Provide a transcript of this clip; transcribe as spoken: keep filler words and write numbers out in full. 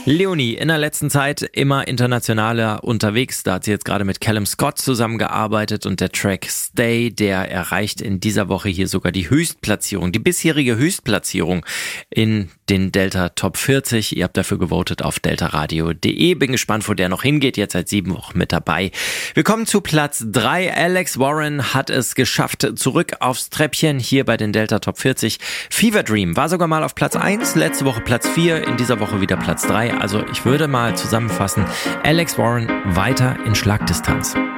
Leonie, in der letzten Zeit immer internationaler unterwegs. Da hat sie jetzt gerade mit Callum Scott zusammengearbeitet und der Track Stay, der erreicht in dieser Woche hier sogar die Höchstplatzierung, die bisherige Höchstplatzierung in den Delta Top vierzig. Ihr habt dafür gewotet auf deltaradio punkt de. Bin gespannt, wo der noch hingeht. Jetzt seit sieben Wochen mit dabei. Wir kommen zu Platz drei. Alex Warren hat es geschafft. Zurück aufs Treppchen hier bei den Delta Top vierzig. Fever Dream war sogar mal auf Platz eins, letzte Woche Platz vier, in dieser Woche wieder Platz drei. Also ich würde mal zusammenfassen, Alex Warren weiter in Schlagdistanz.